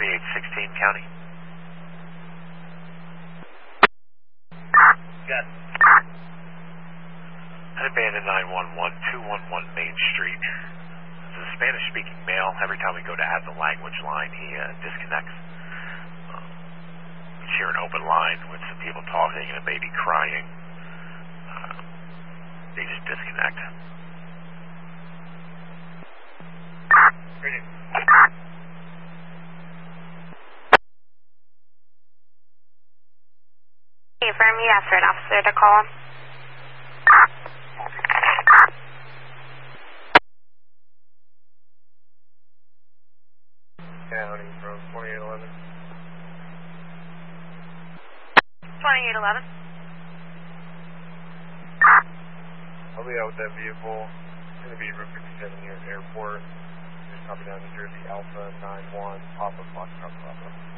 2816 County. Got it. An abandoned 911, 211 Main Street. This is a Spanish-speaking male. Every time we go to add the language line, he disconnects. We share an open line with some people talking and a baby crying. They just disconnect. Ready. Affirm, you asked for an officer to call him. County from 2811. 2811. I'll be out with that vehicle. It's going to be Route 57 near the airport. Just copy down New Jersey Alpha 91, Papa Foxtrot Papa.